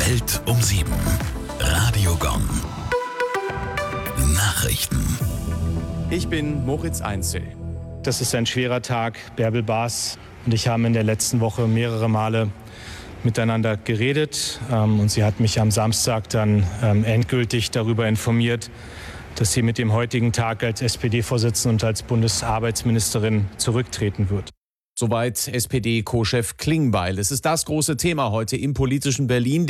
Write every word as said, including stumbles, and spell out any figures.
Welt um sieben. Radio Gong. Nachrichten. Ich bin Moritz Einzel. Das ist ein schwerer Tag. Bärbel Baas und ich haben in der letzten Woche mehrere Male miteinander geredet. Ähm, und sie hat mich am Samstag dann ähm, endgültig darüber informiert, dass sie mit dem heutigen Tag als S P D-Vorsitzende und als Bundesarbeitsministerin zurücktreten wird. Soweit S P D-Co-Chef Klingbeil. Es ist das große Thema heute im politischen Berlin.